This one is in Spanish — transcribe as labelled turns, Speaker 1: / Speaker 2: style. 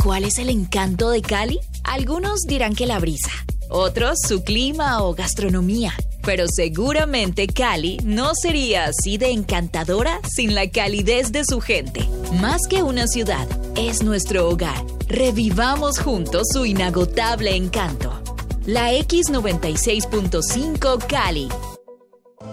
Speaker 1: ¿Cuál es el encanto de Cali? Algunos dirán que la brisa, otros su clima o gastronomía. Pero seguramente Cali no sería así de encantadora sin la calidez de su gente. Más que una ciudad, es nuestro hogar. Revivamos juntos su inagotable encanto. La X96.5 Cali.